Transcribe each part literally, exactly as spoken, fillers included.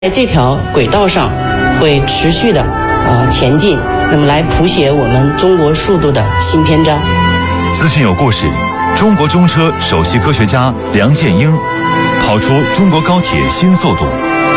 在这条轨道上会持续的呃前进，那么来谱写我们中国速度的新篇章。 资讯有故事，中国中车首席科学家梁建英跑出中国高铁新速度。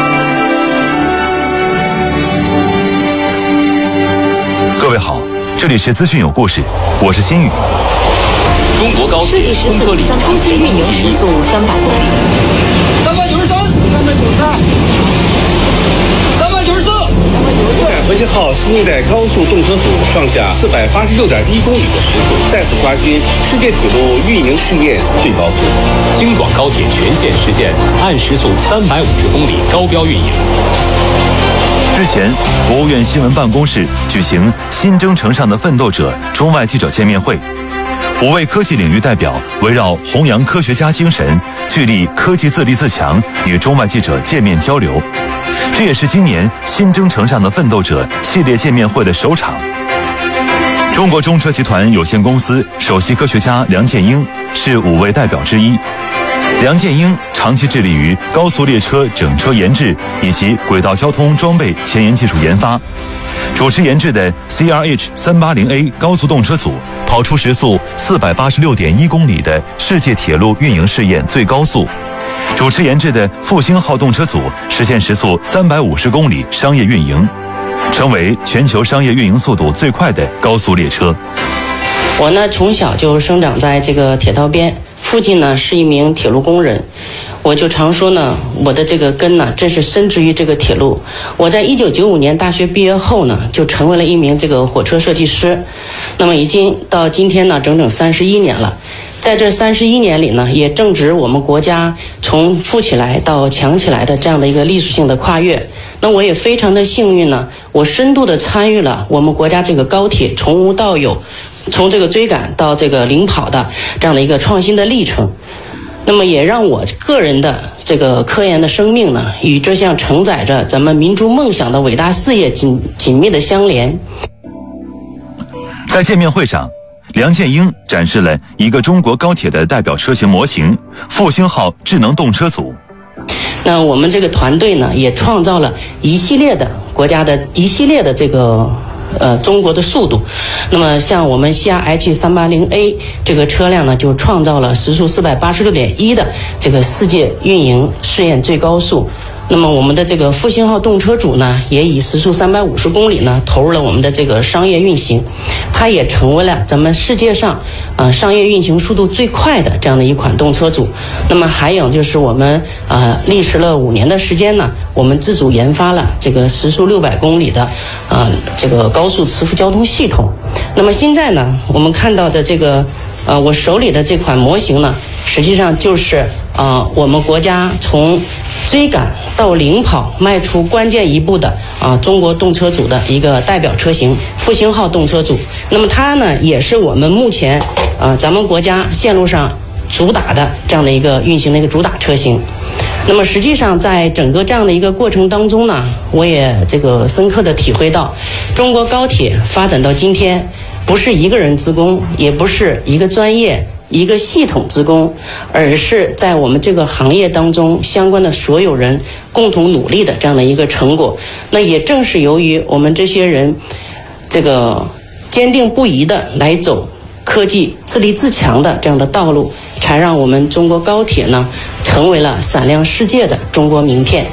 各位好，这里是资讯有故事，我是新宇。 中国高铁通车里程实际运营时速三百公里， 三百九十三，三百九十三，三百九十四。 复兴号新一代高速动车组创下四百八十六点一公里的时速，再次刷新世界铁路运营试验最高速。 京广高铁全线实现按时速三百五十公里高标运营。 日前，国务院新闻办公室举行新征程上的奋斗者中外记者见面会。五位科技领域代表围绕弘扬科学家精神，聚力科技自立自强，与中外记者见面交流。这也是今年新征程上的奋斗者系列见面会的首场。中国中车集团有限公司首席科学家梁建英是五位代表之一。梁建英长期致力于高速列车整车研制以及轨道交通装备前沿技术研发，主持研制的 C R H 三八零 A 高速动车组跑出时速四百八十六点一公里的世界铁路运营试验最高速，主持研制的复兴号动车组实现时速三百五十公里商业运营，成为全球商业运营速度最快的高速列车。 我呢从小就生长在这个铁道边，父亲呢是一名铁路工人，我就常说呢，我的这个根呢真是深植于这个铁路。我在一九九五年大学毕业后呢，就成为了一名这个火车设计师，那么已经到今天呢整整三十一年了。在这三十一年里呢，也正值我们国家从富起来到强起来的这样的一个历史性的跨越。那我也非常的幸运呢，我深度的参与了我们国家这个高铁从无到有，从这个追赶到这个领跑的这样的一个创新的历程。那么也让我个人的这个科研的生命呢，与这项承载着咱们民族梦想的伟大事业紧紧密的相连。 在见面会上，梁建英展示了一个中国高铁的代表车型模型复兴号智能动车组。 那我们这个团队呢，也创造了一系列的国家的一系列的这个呃，中国的速度。那么像我们 C R H 三八零 A 这个车辆呢，就创造了时速四百八十六点一的这个世界运营试验最高速。那么我们的这个复兴号动车组呢，也以时速三百五十公里呢，投入了我们的这个商业运行，它也成为了咱们世界上呃商业运行速度最快的这样的一款动车组。那么还有就是我们呃历时了五年的时间呢，我们自主研发了这个时速六百公里的呃这个高速磁浮交通系统。那么现在呢，我们看到的这个呃我手里的这款模型呢，实际上就是呃我们国家从追赶到领跑迈出关键一步的啊、呃、中国动车组的一个代表车型复兴号动车组。那么它呢也是我们目前呃咱们国家线路上主打的这样的一个运行的一个主打车型。那么实际上在整个这样的一个过程当中呢，我也这个深刻的体会到，中国高铁发展到今天，不是一个人之功，也不是一个专业一个系统之功，而是在我们这个行业当中相关的所有人共同努力的这样的一个成果。那也正是由于我们这些人这个坚定不移的来走科技自立自强的这样的道路，才让我们中国高铁呢成为了闪亮世界的中国名片。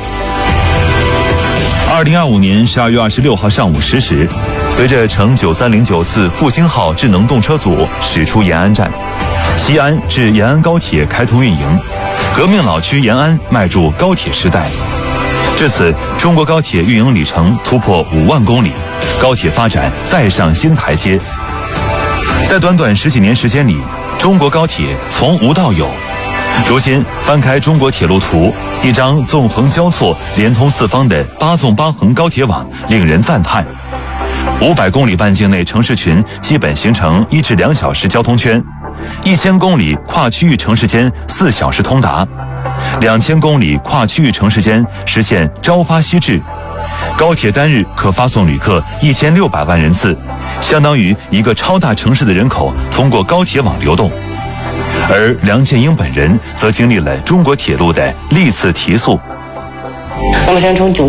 二零二五年十二月二十六号上午十时，随着乘九三零九次复兴号智能动车组驶出延安站，西安至延安高铁开通运营，革命老区延安迈入高铁时代。至此，中国高铁运营里程突破五万公里，高铁发展再上新台阶。在短短十几年时间里，中国高铁从无到有。如今翻开中国铁路图，一张纵横交错、连通四方的八纵八横高铁网令人赞叹。五百公里半径内城市群基本形成一至两小时交通圈，一千公里跨区域城市间四小时通达，两千公里跨区域城市间实现朝发夕至。高铁单日可发送旅客一千六百万人次，相当于一个超大城市的人口通过高铁网流动。而梁建英本人则经历了中国铁路的历次提速。 那么实际上从九